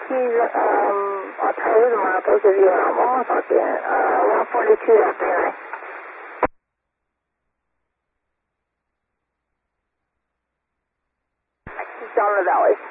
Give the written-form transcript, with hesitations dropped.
I'll tell you tomorrow, those of you I'm off, I'll be at 142 after 9. Down the valley.